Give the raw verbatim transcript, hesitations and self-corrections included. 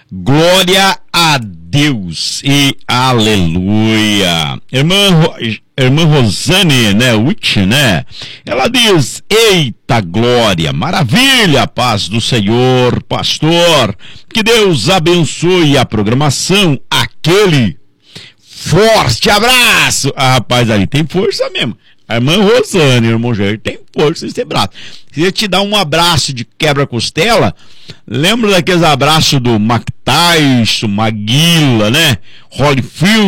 Glória a Deus e aleluia. Irmã, irmã Rosane, né, Witt, né? Ela diz: eita glória, maravilha, paz do Senhor, pastor. Que Deus abençoe a programação, aquele forte abraço. Ah, rapaz, ali tem força mesmo. A irmã Rosane, irmão Jair, tem força esse braço. Se ele te dar um abraço de quebra-costela, lembra daqueles abraços do Mike Tyson, Maguila, né? Holyfield.